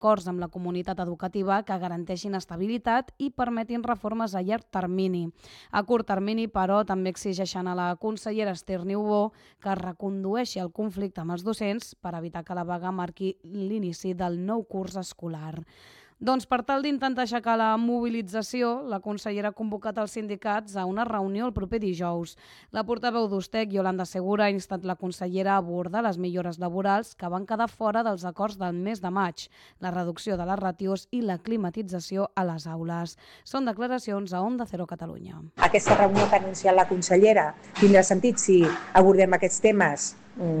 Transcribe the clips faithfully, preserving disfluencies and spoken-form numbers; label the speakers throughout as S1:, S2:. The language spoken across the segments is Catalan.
S1: acords amb la comunitat educativa que garanteixin estabilitat i permetin reformes a llarg termini. A curt termini, però, també exigeixen a la consellera Esther Niubó que recondueixi el conflicte amb els docents per evitar que la vaga marqui l'inici del nou curs escolar. Doncs per tal d'intentar aixecar la mobilització, la consellera ha convocat els sindicats a una reunió el proper dijous. La portaveu d'Ustec, Yolanda Segura, ha instat la consellera a abordar les millores laborals que van quedar fora dels acords del mes de maig, la reducció de les ràtios i la climatització a les aules. Són declaracions a Onda Cero Catalunya.
S2: Aquesta reunió que ha anunciat la consellera tindrà sentit si abordem aquests temes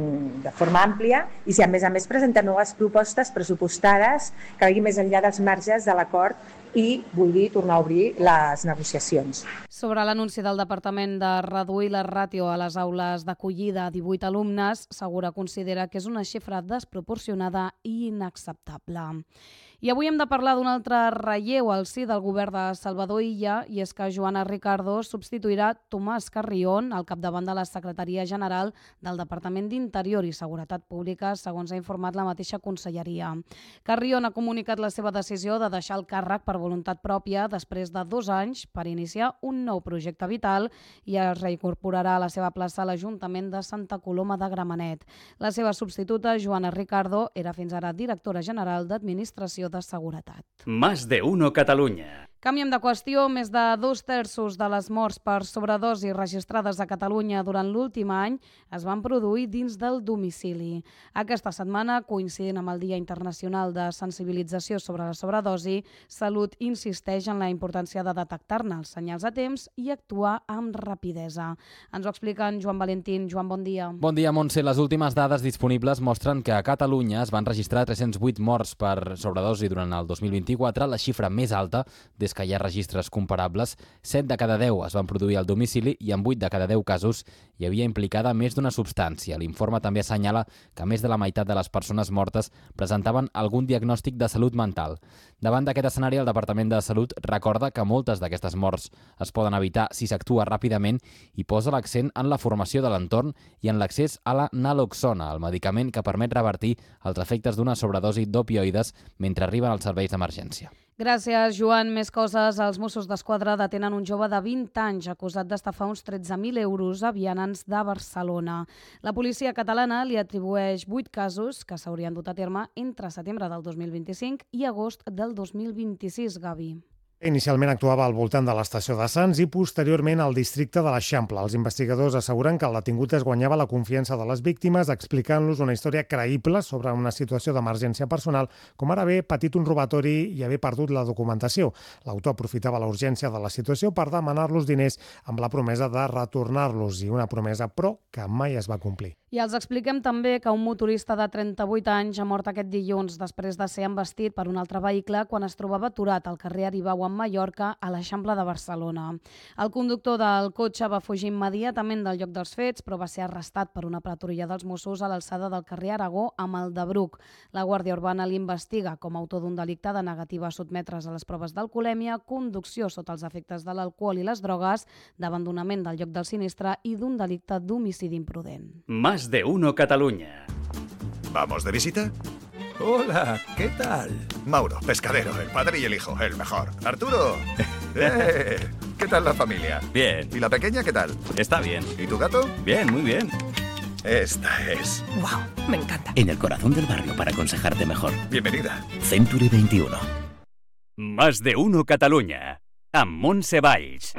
S2: de forma àmplia i si a més a més presenta noves propostes pressupostades que vagin més enllà dels marges de l'acord i vulgui tornar a obrir les negociacions.
S1: Sobre l'anunci del Departament de reduir la ràtio a les aules d'acollida a divuit alumnes, Segura considera que és una xifra desproporcionada i inacceptable. I avui hem de parlar d'un altre relleu al si del govern de Salvador Illa, i és que Joana Ricardo substituirà Tomàs Carrión al capdavant de la Secretaria General del Departament d'Interior i Seguretat Pública, segons ha informat la mateixa conselleria. Carrión ha comunicat la seva decisió de deixar el càrrec per voluntat pròpia després de dos anys per iniciar un nou projecte vital i es reincorporarà a la seva plaça a l'Ajuntament de Santa Coloma de Gramenet. La seva substituta, Joana Ricardo, era fins ara directora general d'Administració de Seguretat.
S3: Más de uno Catalunya.
S1: Canviem de qüestió. Més de dos terços de les morts per sobredosi registrades a Catalunya durant l'últim any es van produir dins del domicili. Aquesta setmana, coincidint amb el Dia Internacional de Sensibilització sobre la Sobredosi, Salut insisteix en la importància de detectar-ne els senyals a temps i actuar amb rapidesa. Ens ho explica en Joan Valentín. Joan, bon dia.
S4: Bon dia, Montse. Les últimes dades disponibles mostren que a Catalunya es van registrar tres-cents vuit morts per sobredosi durant el dos mil vint-i-quatre, la xifra més alta des que hi ha registres comparables. set de cada deu es van produir al domicili i en vuit de cada deu casos hi havia implicada més d'una substància. L'informe també assenyala que més de la meitat de les persones mortes presentaven algun diagnòstic de salut mental. Davant d'aquest escenari, el Departament de Salut recorda que moltes d'aquestes morts es poden evitar si s'actua ràpidament i posa l'accent en la formació de l'entorn i en l'accés a la naloxona, el medicament que permet revertir els efectes d'una sobredosi d'opioides mentre arriben als serveis d'emergència.
S1: Gràcies, Joan. Més coses. Els Mossos d'Esquadra detenen un jove de vint anys acusat d'estafar uns tretze mil euros a vianants de Barcelona. La policia catalana li atribueix vuit casos que s'haurien dut a terme entre setembre del dos mil vint-i-cinc i agost del dos mil vint-i-sis, Gavi.
S5: Inicialment actuava al voltant de l'estació de Sants i posteriorment al districte de l'Eixample. Els investigadors asseguren que el detingut es guanyava la confiança de les víctimes explicant-los una història creïble sobre una situació d'emergència personal, com ara haver patit un robatori i haver perdut la documentació. L'autor aprofitava la urgència de la situació per demanar-los diners amb la promesa de retornar-los, i una promesa, però, que mai es va complir.
S1: I els expliquem també que un motorista de trenta-vuit anys ha mort aquest dilluns després de ser embestit per un altre vehicle quan es trobava aturat al carrer Aribau en Mallorca, a l'Eixample de Barcelona. El conductor del cotxe va fugir immediatament del lloc dels fets, però va ser arrestat per una patrulla dels Mossos a l'alçada del carrer Aragó amb el de Bruc. La Guàrdia Urbana l'investiga com a autor d'un delicte de negativa a sotmetre's a les proves d'alcoholèmia, conducció sota els efectes de l'alcohol i les drogues, d'abandonament del lloc del sinistre i d'un delicte d'homicidi imprudent.
S3: Más de uno Catalunya.
S6: ¿Vamos de visita?
S7: Hola, ¿qué tal?
S6: Mauro, pescadero, el padre y el hijo, el mejor. Arturo, ¡eh! ¿Qué tal la familia?
S3: Bien.
S6: ¿Y la pequeña qué tal?
S3: Está bien.
S6: ¿Y tu gato?
S3: Bien, muy bien.
S6: Esta es.
S7: ¡Wow! Me encanta.
S8: En el corazón del barrio para aconsejarte mejor.
S6: Bienvenida.
S8: Century veintiuno.
S3: Más de uno Catalunya. Amb Montse Valls.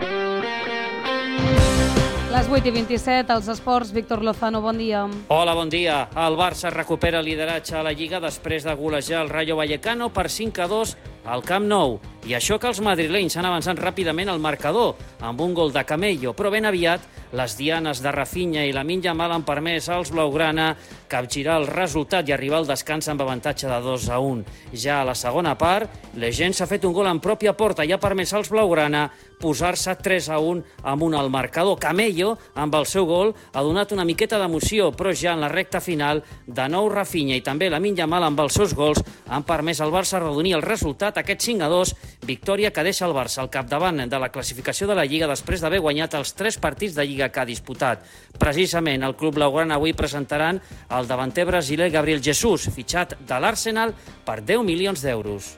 S1: Les vuit i vint-i-set, als esports, Víctor Lozano, bon dia.
S9: Hola, bon dia. El Barça recupera el lideratge a la Lliga després de golejar el Rayo Vallecano per cinc a dos al Camp Nou. I això que els madrilenys han avançat ràpidament al marcador amb un gol de Camello, però ben aviat les dianes de Rafinha i Lamine Yamal han permès als blaugrana capgirar el resultat i arribar al descans amb avantatge de dos a un. Ja a la segona part, la gent s'ha fet un gol en pròpia porta i ha permès als blaugrana posar-se tres a un amb un al marcador. Camello, amb el seu gol, ha donat una miqueta d'emoció, però ja en la recta final, de nou Rafinha i també Lamine Yamal amb els seus gols han permès al Barça redonir el resultat, aquest cinc a dos, Victòria que deixa el Barça al capdavant de la classificació de la Lliga després d'haver guanyat els tres partits de Lliga que ha disputat. Precisament, el club blaugrana avui presentaran el davanter brasiler Gabriel Jesus, fitxat de l'Arsenal per deu milions d'euros.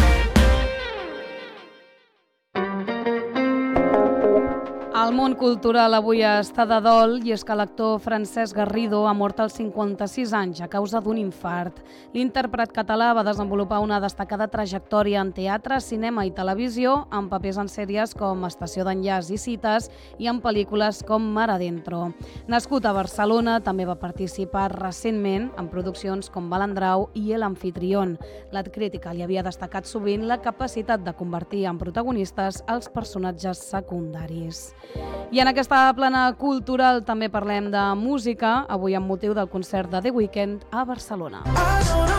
S1: El món cultural avui està de dol i és que l'actor Francesc Garrido ha mort als cinquanta-sis anys a causa d'un infart. L'intèrpret català va desenvolupar una destacada trajectòria en teatre, cinema i televisió, amb papers en sèries com Estació d'enllaç i Cites i en pel·lícules com Mar Adentro. Nascut a Barcelona, també va participar recentment en produccions com Balandrau i El Anfitrión. La crítica li havia destacat sovint la capacitat de convertir en protagonistes els personatges secundaris. I en aquesta plana cultural també parlem de música, avui amb motiu del concert de The Weeknd a Barcelona.